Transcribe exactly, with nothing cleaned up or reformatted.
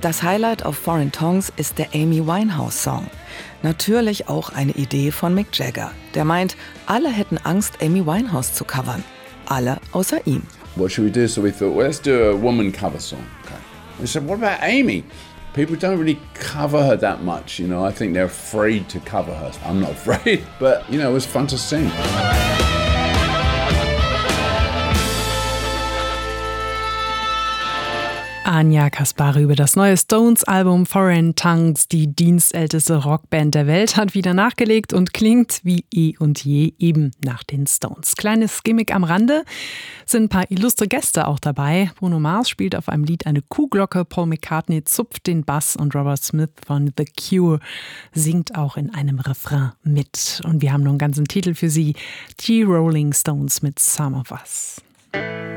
Das Highlight auf Foreign Tongues ist der Amy Winehouse-Song. Natürlich auch eine Idee von Mick Jagger. Der meint, alle hätten Angst, Amy Winehouse zu covern. Alle außer ihm. What should we do? So we thought, well, let's do a woman cover song. Okay. We said, what about Amy? People don't really cover her that much, you know. I think they're afraid to cover her. I'm not afraid, but, you know, it was fun to sing. Anja Kaspari über das neue Stones-Album Foreign Tongues. Die dienstälteste Rockband der Welt hat wieder nachgelegt und klingt wie eh und je eben nach den Stones. Kleines Gimmick am Rande, sind ein paar illustre Gäste auch dabei. Bruno Mars spielt auf einem Lied eine Kuhglocke, Paul McCartney zupft den Bass und Robert Smith von The Cure singt auch in einem Refrain mit. Und wir haben noch einen ganzen Titel für Sie, die Rolling Stones mit Some of Us.